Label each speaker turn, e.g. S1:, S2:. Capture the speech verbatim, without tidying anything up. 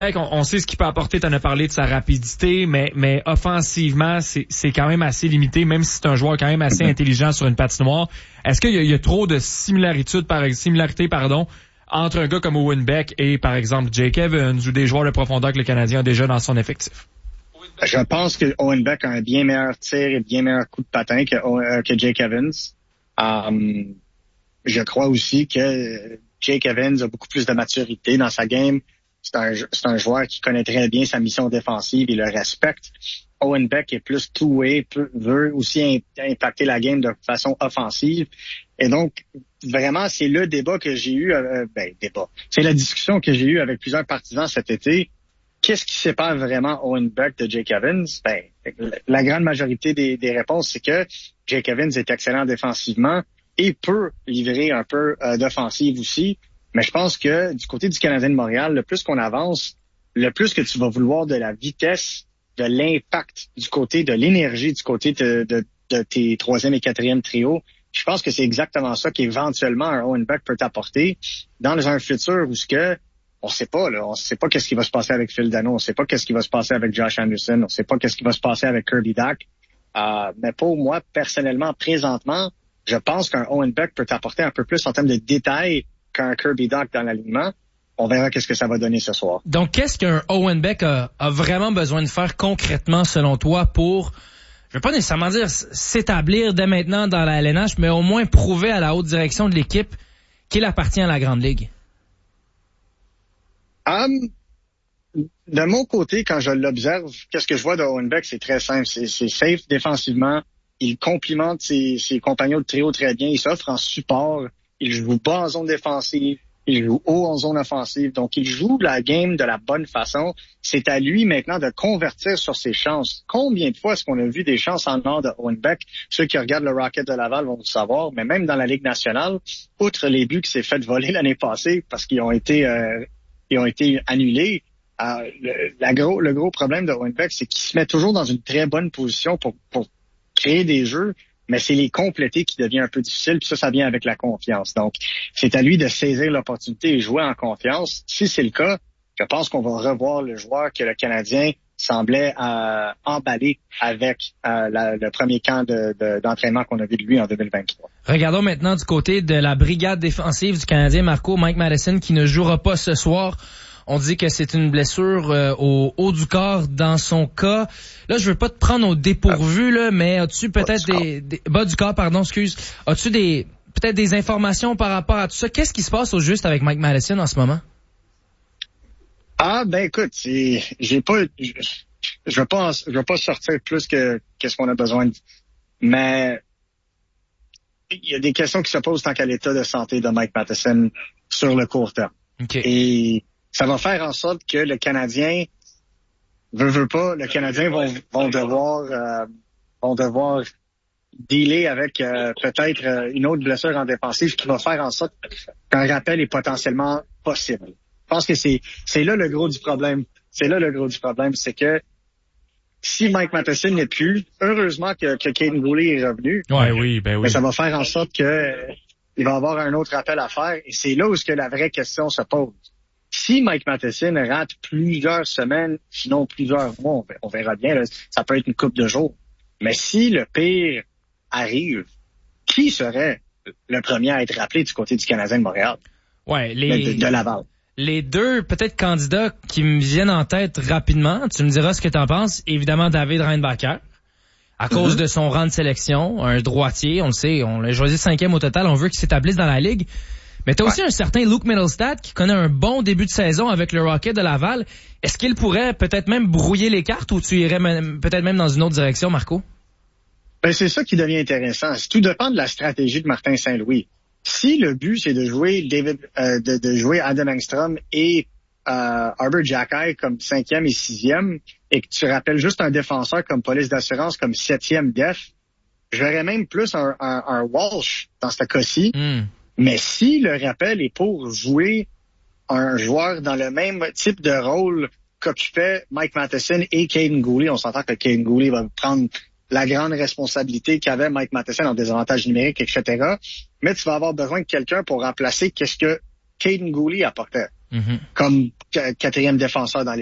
S1: On, on sait ce qu'il peut apporter, tu en as parlé de sa rapidité, mais, mais offensivement, c'est, c'est quand même assez limité, même si c'est un joueur quand même assez intelligent sur une patinoire. Est-ce qu'il y a, il y a trop de similarités, par, similarités, pardon, entre un gars comme Owen Beck et, par exemple, Jake Evans ou des joueurs de profondeur que le Canadien a déjà dans son effectif?
S2: Je pense que Owen Beck a un bien meilleur tir et bien meilleur coup de patin que, euh, que Jake Evans. Um, je crois aussi que Jake Evans a beaucoup plus de maturité dans sa game. C'est un, c'est un joueur qui connaît très bien sa mission défensive et le respecte. Owen Beck est plus two-way, veut aussi impacter la game de façon offensive. Et donc, vraiment, c'est le débat que j'ai eu, euh, ben, débat. C'est la discussion que j'ai eue avec plusieurs partisans cet été. Qu'est-ce qui sépare vraiment Owen Beck de Jake Evans? Ben, la grande majorité des, des réponses, c'est que Jake Evans est excellent défensivement et peut livrer un peu euh, d'offensive aussi. Mais je pense que du côté du Canadien de Montréal, le plus qu'on avance, le plus que tu vas vouloir de la vitesse, de l'impact, du côté de l'énergie, du côté de, de, de tes troisième et quatrième trio. Je pense que c'est exactement ça qu'éventuellement un Owen Beck peut t'apporter dans un futur où ce que on sait pas, là, on sait pas qu'est-ce qui va se passer avec Phil Dano, on sait pas qu'est-ce qui va se passer avec Josh Anderson, on sait pas qu'est-ce qui va se passer avec Kirby Dach. Euh, mais pour moi, personnellement, présentement, je pense qu'un Owen Beck peut t'apporter un peu plus en termes de détails qu'un Kirby Dach dans l'alignement. On verra qu'est-ce que ça va donner ce soir.
S3: Donc, qu'est-ce qu'un Owen Beck a, a vraiment besoin de faire concrètement, selon toi, pour, je veux pas nécessairement dire s'établir dès maintenant dans la L N H, mais au moins prouver à la haute direction de l'équipe qu'il appartient à la Grande Ligue?
S2: Um, de mon côté, quand je l'observe, qu'est-ce que je vois de Owen Beck, c'est très simple. C'est, c'est safe défensivement. Il complimente ses, ses compagnons de trio très bien. Il s'offre en support. Il joue bas en zone défensive. Il joue haut en zone offensive. Donc, il joue la game de la bonne façon. C'est à lui maintenant de convertir sur ses chances. Combien de fois est-ce qu'on a vu des chances en or de Owen Beck? Ceux qui regardent le Rocket de Laval vont le savoir. Mais même dans la Ligue nationale, outre les buts qui s'est fait voler l'année passée parce qu'ils ont été... Euh, Ils ont été annulés. Euh, le, la gros, le gros problème de Owen Beck, c'est qu'il se met toujours dans une très bonne position pour, pour créer des jeux, mais c'est les compléter qui devient un peu difficile, puis ça, ça vient avec la confiance. Donc, c'est à lui de saisir l'opportunité et jouer en confiance. Si c'est le cas, je pense qu'on va revoir le joueur que le Canadien semblait euh, emballer avec euh, la, le premier camp de, de, d'entraînement qu'on a vu de lui en deux mille vingt-trois.
S3: Regardons maintenant du côté de la brigade défensive du Canadien, Marco, Mike Matheson, qui ne jouera pas ce soir. On dit que c'est une blessure euh, au haut du corps dans son cas. Là, je veux pas te prendre au dépourvu, là, mais as-tu peut-être bas des, des... Bas du corps, pardon, excuse. As-tu des peut-être des informations par rapport à tout ça? Qu'est-ce qui se passe au juste avec Mike Matheson en ce moment?
S2: Ah, ben écoute, c'est, j'ai pas... Je, je veux pas, je veux pas sortir plus que qu'est-ce qu'on a besoin de... Mais il y a des questions qui se posent tant qu'à l'état de santé de Mike Matheson sur le court terme.
S3: Okay.
S2: Et ça va faire en sorte que le Canadien veut, veut pas, le Canadien vont, vont devoir, euh, vont devoir dealer avec euh, peut-être euh, une autre blessure en défensive qui va faire en sorte qu'un rappel est potentiellement possible. Je pense que c'est, c'est là le gros du problème. C'est là le gros du problème, c'est que si Mike Matheson n'est plus, heureusement que, que Caden Goulet est revenu.
S1: Ouais, oui, ben oui.
S2: Mais ça va faire en sorte que euh, il va avoir un autre appel à faire. Et c'est là où ce que la vraie question se pose. Si Mike Matheson rate plusieurs semaines, sinon plusieurs mois, on verra bien, là, ça peut être une couple de jours. Mais si le pire arrive, qui serait le premier à être rappelé du côté du Canadien de Montréal?
S3: Ouais, les...
S2: De, de Laval.
S3: Les deux, peut-être, candidats qui me viennent en tête rapidement, tu me diras ce que tu en penses. Évidemment, David Reinbacher, à cause mm-hmm. de son rang de sélection, un droitier, on le sait, on l'a choisi cinquième au total, on veut qu'il s'établisse dans la Ligue. Mais t'as ouais. aussi un certain Luke Mittelstadt qui connaît un bon début de saison avec le Rocket de Laval. Est-ce qu'il pourrait peut-être même brouiller les cartes ou tu irais même, peut-être même dans une autre direction, Marco?
S2: Ben, c'est ça qui devient intéressant. Tout dépend de la stratégie de Martin Saint-Louis. Si le but, c'est de jouer David, euh, de, de jouer Adam Engstrom et euh, Arbor Xhekaj comme cinquième et sixième, et que tu rappelles juste un défenseur comme police d'assurance comme septième def, je verrais même plus un, un, un Walsh dans ce cas-ci. Mm. Mais si le rappel est pour jouer un joueur dans le même type de rôle qu'occupait Mike Matheson et Caden Goulet, on s'entend que Caden Goulet va prendre la grande responsabilité qu'avait Mike Matheson en désavantage numérique, et cetera. Mais tu vas avoir besoin de quelqu'un pour remplacer qu'est-ce que Caden Goulet apportait.
S3: Mm-hmm.
S2: comme quatrième défenseur dans